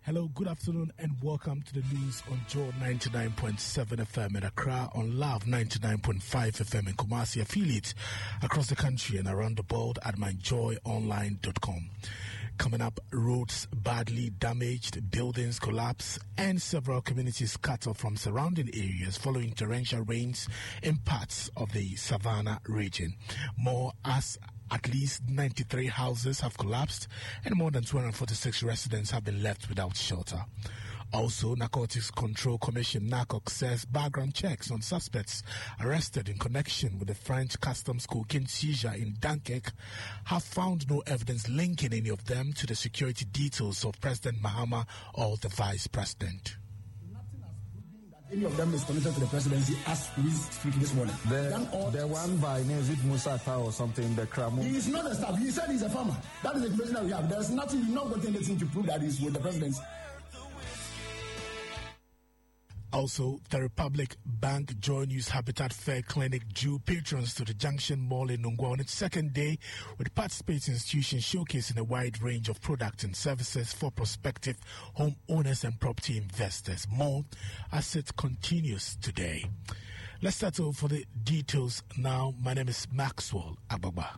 Hello, good afternoon, and welcome to the news on Joy 99.7 FM in Accra, on Love 99.5 FM in Kumasi, affiliates across the country and around the world at myjoyonline.com. Coming up, roads badly damaged, buildings collapse, and several communities cut off from surrounding areas following torrential rains in parts of the Savannah region. More as at least 93 houses have collapsed and more than 246 residents have been left without shelter. Also, Narcotics Control Commission (NARCOC) says background checks on suspects arrested in connection with the French customs cocaine seizure in Dunkirk have found no evidence linking any of them to the security details of President Mahama or the Vice President. Any of them is connected to the presidency as we speak this morning. The one by name, is it Musata or something, the Kramu? He is not a staff. He said he's a farmer. That is the information that we have. There's nothing, you've not got anything to prove that he's with the presidency. Also, the Republic Bank Joy News Habitat Fair Clinic drew patrons to the Junction Mall in Nungwa on its second day, with participating institutions showcasing a wide range of products and services for prospective homeowners and property investors. More as it continues today. Let's settle for the details now. My name is Maxwell Agbagba.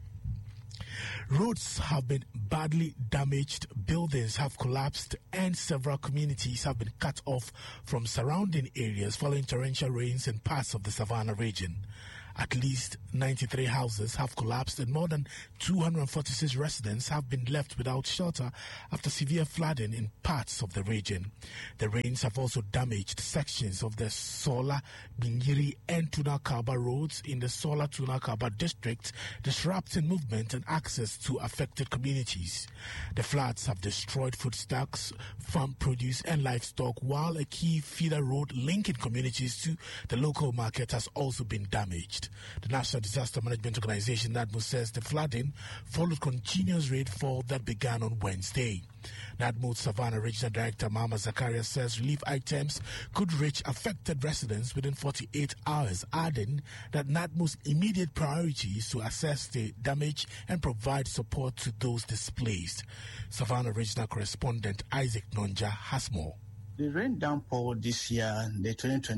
Roads have been badly damaged, buildings have collapsed, and several communities have been cut off from surrounding areas following torrential rains in parts of the Savannah region. At least 93 houses have collapsed and more than 246 residents have been left without shelter after severe flooding in parts of the region. The rains have also damaged sections of the Sola, Bingiri, and Tunakaba roads in the Sola Tunakaba district, disrupting movement and access to affected communities. The floods have destroyed food stocks, farm produce, and livestock, while a key feeder road linking communities to the local market has also been damaged. The National Disaster Management Organization, NADMO, says the flooding followed continuous rainfall that began on Wednesday. NADMO Savannah Regional Director Mahama Zakaria says relief items could reach affected residents within 48 hours, adding that NADMO's immediate priority is to assess the damage and provide support to those displaced. Savannah Regional Correspondent Isaac Nonja has more. The rain downpour this year, the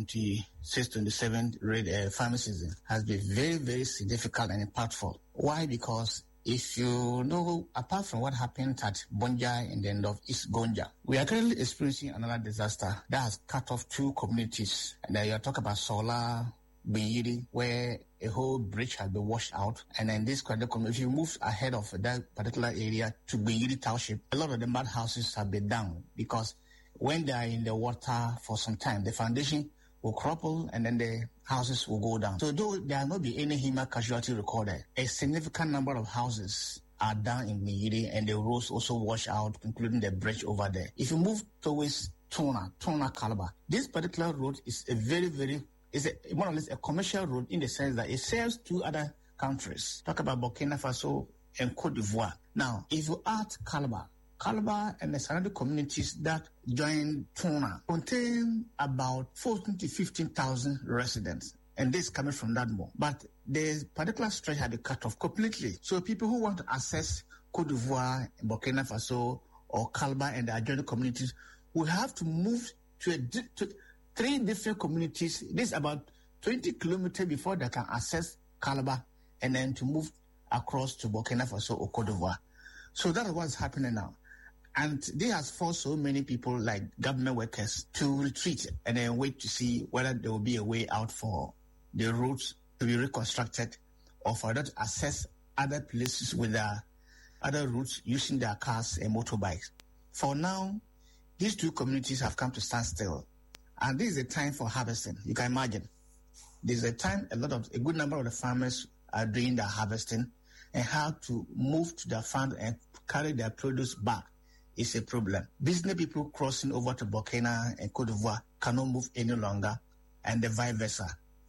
2026-27 farming season, has been very, very significant and impactful. Why? Because if you know, apart from what happened at Bonja in the end of East Gonja, we are currently experiencing another disaster that has cut off two communities. And you are talking about Sola, Binyiri, where a whole bridge has been washed out. And then this community, if you move ahead of that particular area to Binyiri Township, a lot of the mud houses have been down because when they are in the water for some time, the foundation will crumple and then the houses will go down. So though there will not be any human casualty recorded, a significant number of houses are down in Miyiri and the roads also wash out, including the bridge over there. If you move towards Tona Calabar, this particular road is a more or less a commercial road in the sense that it serves two other countries. Talk about Burkina Faso and Cote d'Ivoire. Now, if you add Calabar and the surrounding communities that join Tona contain about 14 to 15,000 residents. And this is coming from that more. But the particular stretch had been cut off completely. So people who want to access Cote d'Ivoire, Burkina Faso, or Calabar and the adjoining communities will have to move to three different communities. This is about 20 kilometers before they can access Calabar and then to move across to Burkina Faso or Cote d'Ivoire. So that is what's happening now. And this has forced so many people like government workers to retreat and then wait to see whether there will be a way out for the roads to be reconstructed or for them to access other places with other routes using their cars and motorbikes. For now, these two communities have come to stand still. And this is a time for harvesting. You can imagine. This is a time a good number of the farmers are doing their harvesting, and how to move to their farm and carry their produce back is a problem. Business people crossing over to Burkina and Cote d'Ivoire cannot move any longer, and the vice versa.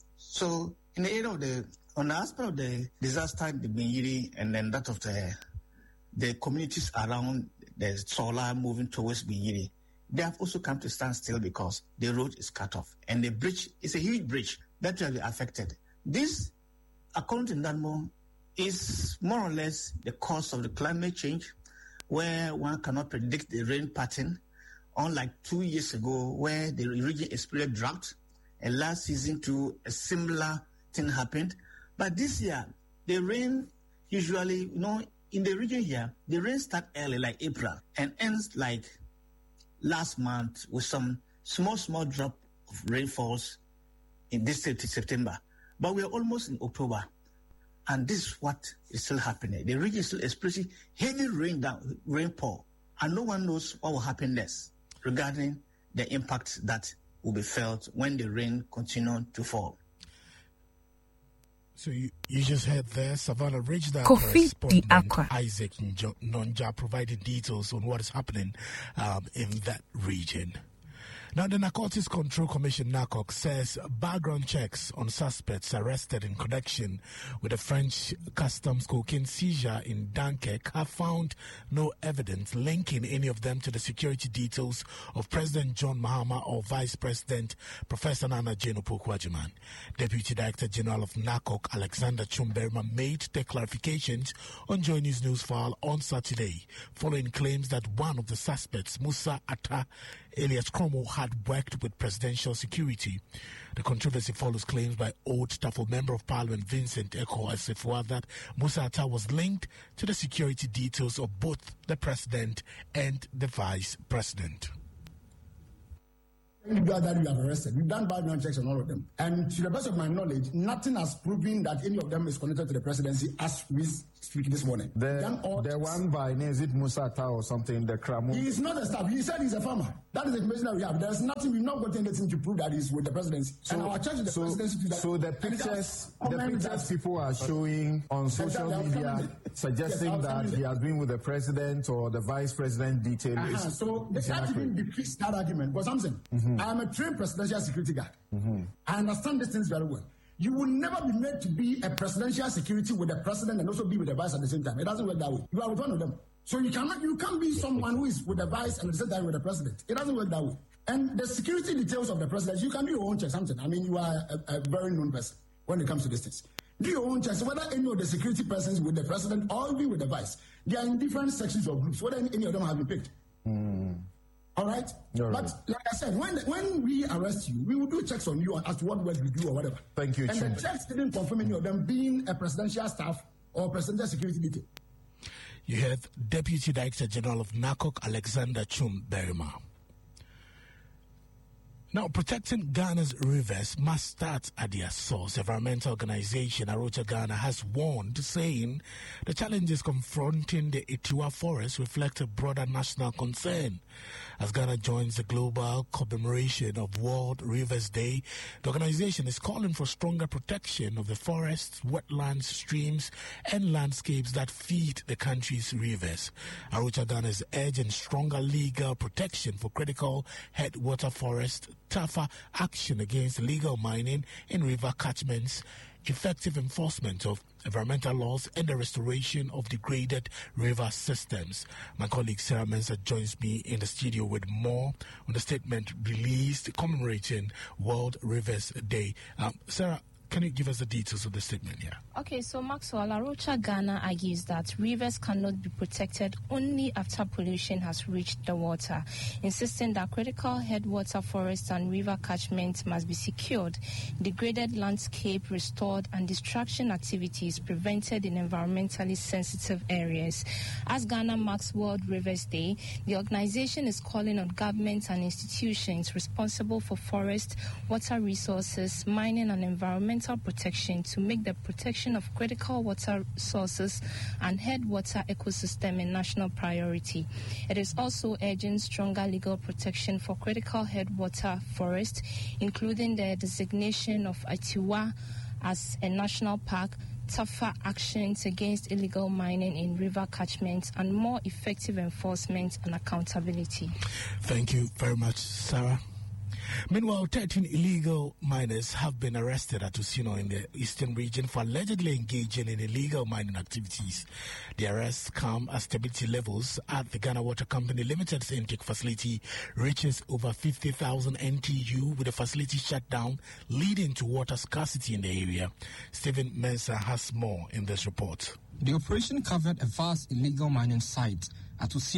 So in the area of on the aspect of the disaster, the Binyiri, and then that of the communities around the Sola moving towards Binyiri, they have also come to stand still because the road is cut off. And the bridge is a huge bridge that will be affected. This, according to NADMO, is more or less the cause of the climate change, where one cannot predict the rain pattern, unlike 2 years ago where the region experienced drought, and last season too, a similar thing happened. But this year, the rain usually, in the region here, the rain starts early, like April, and ends like last month with some small drop of rainfalls in this September. But we are almost in October, and this is what is still happening. The region is still experiencing heavy rainfall, and no one knows what will happen next regarding the impact that will be felt when the rain continues to fall. So you just heard there, Savannah Regional Kofi correspondent Isaac Nonja providing details on what is happening in that region. Now, the Narcotics Control Commission, NARCOC, says background checks on suspects arrested in connection with the French customs cocaine seizure in Dunkirk have found no evidence linking any of them to the security details of President John Mahama or Vice President Professor Nana Jane Opoku-Agyeman. Deputy Director General of NARCOC, Alexander Chumberma, made the clarifications on Joy News File on Saturday, following claims that one of the suspects, Musa Atta Elias Kromo, had worked with presidential security. The controversy follows claims by old Tafel Member of Parliament Vincent Eko Asifua that Musa Atta was linked to the security details of both the president and the vice president. Any guy that we have arrested, we've done background checks on all of them. And to the best of my knowledge, nothing has proven that any of them is connected to the presidency as we speak this morning. The one by name, is it Musa Atta or something, the Kramo? He is not a staff. He said he's a farmer. That is the information that we have. There's nothing, we've not got anything to prove that he's with the presidency. And our church is the presidency to that. So the pictures people are showing on social media suggesting that he has been with the president or the vice president detail is so they can't even decrease that argument. But something, I am a trained presidential security guard. I understand these things very well. You will never be made to be a presidential security with the president and also be with the vice at the same time. It doesn't work that way. You are with one of them. So you can't be someone who is with the vice and at the same time with the president. It doesn't work that way. And the security details of the president, you can do your own check something. I mean, you are a very known person when it comes to these things. Do your own checks. Whether any of the security persons with the president or be with the vice, they are in different sections or groups. Whether any of them have been picked. All right? But like I said, when we arrest you, we will do checks on you as to what work you do or whatever. Thank you, and Chumbe. The checks didn't confirm any of them being a presidential staff or presidential security detail. You have Deputy Director General of NARCOC, Alexander Chumberma. Now, protecting Ghana's rivers must start at their source. Environmental organization Arocha Ghana has warned, saying the challenges confronting the Itiwa forest reflect a broader national concern. As Ghana joins the global commemoration of World Rivers Day, the organization is calling for stronger protection of the forests, wetlands, streams, and landscapes that feed the country's rivers. Arocha Ghana is urging stronger legal protection for critical headwater forests, tougher action against illegal mining in river catchments, effective enforcement of environmental laws, and the restoration of degraded river systems. My colleague Sarah Mensah joins me in the studio with more on the statement released commemorating World Rivers Day. Sarah, can you give us the details of the statement here? Okay, so Maxwell, Arocha Ghana argues that rivers cannot be protected only after pollution has reached the water, insisting that critical headwater forests and river catchments must be secured, degraded landscape restored, and destruction activities prevented in environmentally sensitive areas. As Ghana marks World Rivers Day, the organization is calling on governments and institutions responsible for forest, water resources, mining, and environmental protection to make the protection of critical water sources and headwater ecosystem a national priority. It is also urging stronger legal protection for critical headwater forests, including the designation of Itiwa as a national park, tougher actions against illegal mining in river catchments, and more effective enforcement and accountability. Thank you very much, Sarah. Meanwhile, 13 illegal miners have been arrested at Usino in the eastern region for allegedly engaging in illegal mining activities. The arrests come as stability levels at the Ghana Water Company Limited's intake facility reaches over 50,000 NTU, with the facility shut down, leading to water scarcity in the area. Stephen Mensah has more in this report. The operation covered a vast illegal mining site at Usino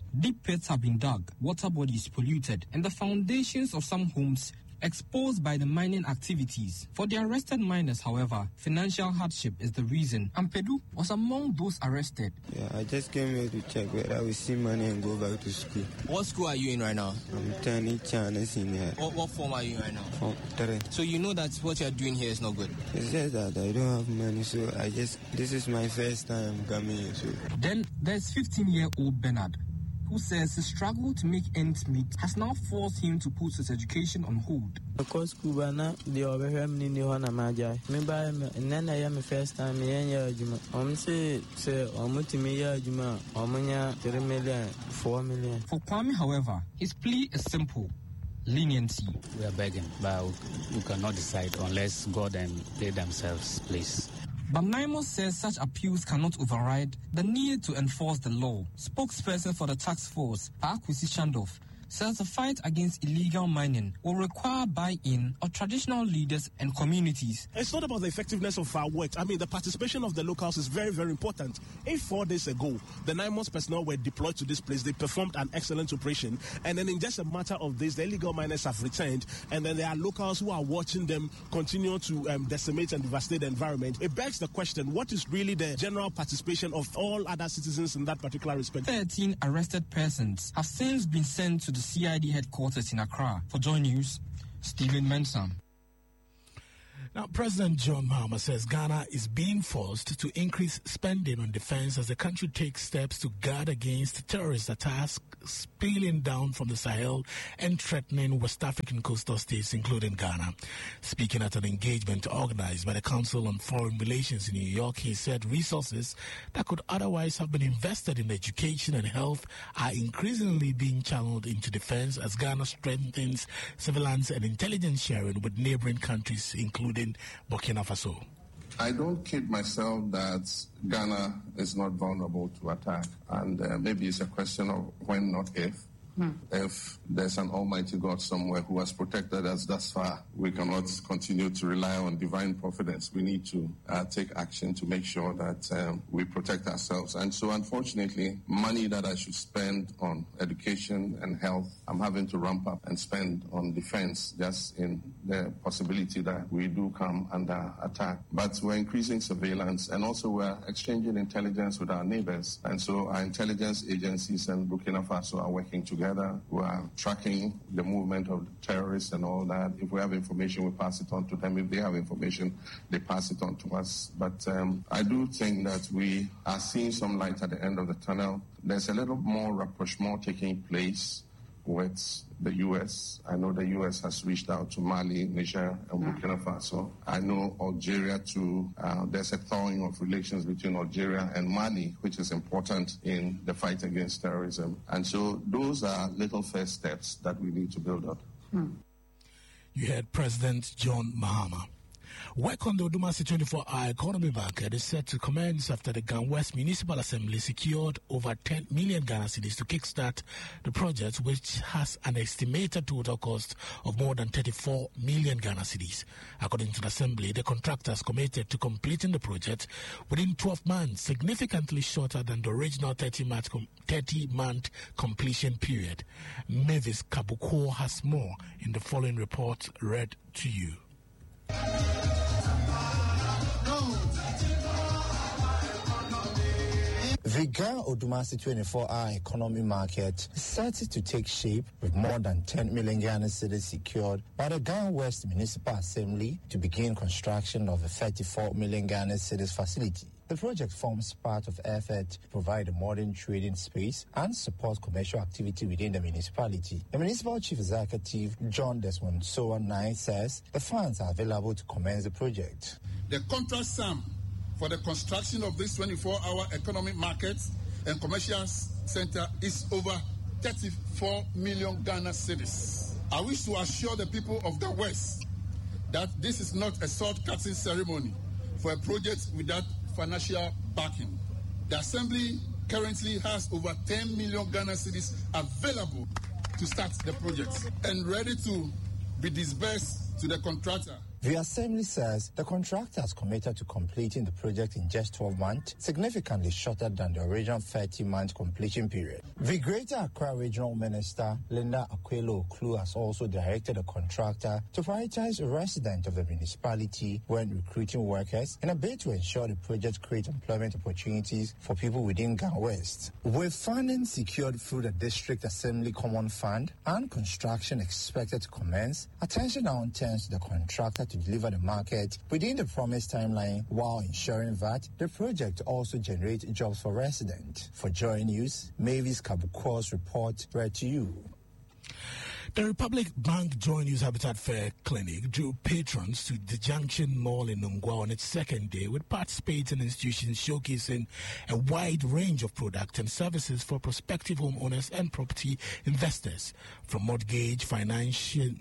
Deep pits have been dug, water bodies polluted, and the foundations of some homes exposed by the mining activities. For the arrested miners, however, financial hardship is the reason. Ampedu was among those arrested. Yeah, I just came here to check whether I will see money and go back to school. What school are you in right now? I'm turning Chinese in here. What form are you in right now? Form 3. So you know that what you're doing here is not good? It's just that I don't have money, so this is my first time coming here. So. Then there's 15-year-old Bernard, who says the struggle to make ends meet has now forced him to put his education on hold. Because Kubana, the overwhelming in the Hona Magi. Maybe and then I am the first time in Juma. Say, Omutimia Juma, Omunya, 3 million, 4 million. For Kwame, however, his plea is simple: leniency. We are begging, but we cannot decide unless God and they themselves, please. But Naimo says such appeals cannot override the need to enforce the law. Spokesperson for the task force, Akwesi Shandov, says the fight against illegal mining will require buy-in of traditional leaders and communities. It's not about the effectiveness of our work. I mean, the participation of the locals is very, very important. 4 days ago, the NIMOS personnel were deployed to this place. They performed an excellent operation. And then in just a matter of days, the illegal miners have returned. And then there are locals who are watching them continue to decimate and devastate the environment. It begs the question, what is really the general participation of all other citizens in that particular respect? 13 arrested persons have since been sent to the CID headquarters in Accra. For Joy News, Stephen Mensah. Now, President John Mahama says Ghana is being forced to increase spending on defense as the country takes steps to guard against terrorist attacks spilling down from the Sahel and threatening West African coastal states, including Ghana. Speaking at an engagement organized by the Council on Foreign Relations in New York, he said resources that could otherwise have been invested in education and health are increasingly being channeled into defense as Ghana strengthens surveillance and intelligence sharing with neighboring countries, including Burkina Faso. I don't kid myself that Ghana is not vulnerable to attack, and maybe it's a question of when, not if. If there's an almighty God somewhere who has protected us thus far, we cannot continue to rely on divine providence. We need to take action to make sure that we protect ourselves. And so, unfortunately, money that I should spend on education and health, I'm having to ramp up and spend on defense just in the possibility that we do come under attack. But we're increasing surveillance, and also we're exchanging intelligence with our neighbors. And so our intelligence agencies and Burkina Faso are working together. We are tracking the movement of terrorists and all that. If we have information, we pass it on to them. If they have information, they pass it on to us. But I do think that we are seeing some light at the end of the tunnel. There's a little more rapprochement taking place with the U.S. I know the U.S. has reached out to Mali, Niger, and Burkina Faso. I know Algeria too. There's a thawing of relations between Algeria and Mali, which is important in the fight against terrorism. And so those are little first steps that we need to build up. You heard President John Mahama. Work on the Odumasi 24-hour economy market is set to commence after the Ghana West Municipal Assembly secured over 10 million Ghana cedis to kickstart the project, which has an estimated total cost of more than 34 million Ghana cedis. According to the Assembly, the contractors committed to completing the project within 12 months, significantly shorter than the original 30-month completion period. Mavis Kabuko has more in the following report read to you. The Ghana Odumasi 24-hour economy market is set to take shape with more than 10 million Ghana cedis secured by the Ghana West Municipal Assembly to begin construction of a 34 million Ghana cedis facility. The project forms part of effort to provide a modern trading space and support commercial activity within the municipality. The Municipal Chief Executive, John Desmond Soa-Nai, says the funds are available to commence the project. The contract sum for the construction of this 24-hour economic market and commercial center is over 34 million Ghana cedis. I wish to assure the people of the West that this is not a sword-cutting ceremony for a project without financial backing. The Assembly currently has over 10 million Ghana cedis available to start the project and ready to be disbursed to the contractor The assembly says the contractor has committed to completing the project in just 12 months, significantly shorter than the original 30-month completion period. The Greater Accra Regional Minister, Linda Akwelo-Oklu, has also directed the contractor to prioritize residents of the municipality when recruiting workers in a bid to ensure the project creates employment opportunities for people within Ga West. With funding secured through the District Assembly Common Fund and construction expected to commence, attention now turns to the contractor to deliver the market within the promised timeline while ensuring that the project also generates jobs for residents. For Joy News, Mavis Kabukwo's report read to you. The Republic Bank Joy News Habitat Fair Clinic drew patrons to the Junction Mall in Nungwa on its second day, with participating institutions showcasing a wide range of products and services for prospective homeowners and property investors, from mortgage financing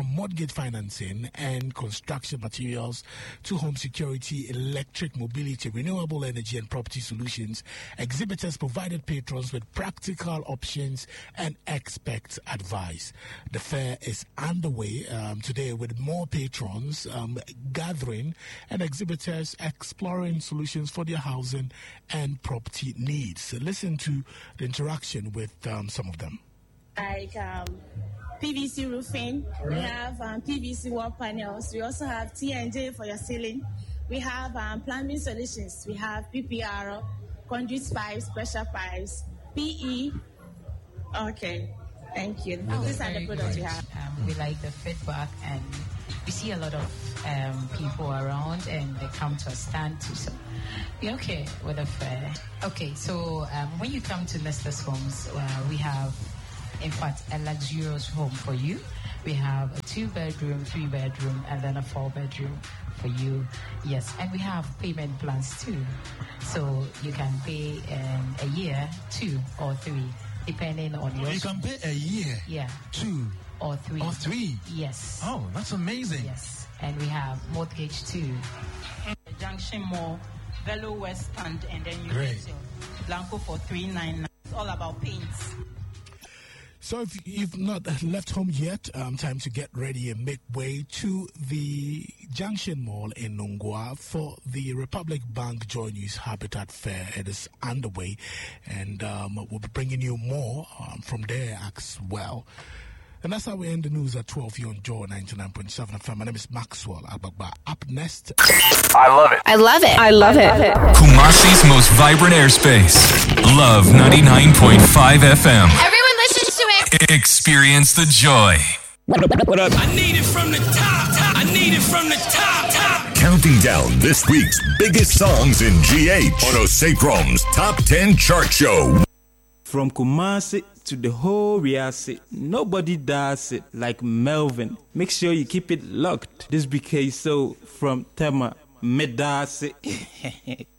and construction materials to home security, electric mobility, renewable energy and property solutions. Exhibitors provided patrons with practical options and expert advice. The fair is underway today with more patrons gathering and exhibitors exploring solutions for their housing and property needs. So listen to the interaction with some of them. Like PVC roofing, we have PVC wall panels, we also have T&J for your ceiling, we have plumbing solutions, we have PPR, conduit pipes, pressure pipes, PE. Okay, thank you. These are the products we have. We like the feedback, and we see a lot of people around, and they come to a stand too. So we're okay with the fair. Okay, so when you come to Nestor's Homes, we have, in fact, a luxurious home for you. We have a 2-bedroom, 3-bedroom, and then a 4-bedroom for you. Yes, and we have payment plans too. So you can pay a year, 2 or 3, depending on your... You can pay a year? Yeah. 2 or 3. Or 3? Yes. Oh, that's amazing. Yes, and we have mortgage too. Junction Mall, Velo West Stand, and then you Great. get your Blanco for $399. It's all about paints. So if you've not left home yet, time to get ready and make way to the Junction Mall in Nungwa for the Republic Bank Joy News Habitat Fair. It is underway, and we'll be bringing you more from there as well. And that's how we end the news at 12 here on Joy 99.7 FM. My name is Maxwell Agbagba. Up next. I love it. I love it. I love it. Kumasi's most vibrant airspace. Love 99.5 FM. Everyone listens to it. Experience the joy. What up? I need it from the top. I need it from the top. Counting down this week's biggest songs in GH on Oseprom's Top 10 Chart Show. From Kumasi to the whole Riasi, nobody does it like Melvin. Make sure you keep it locked. This BK So from Tema Medasi.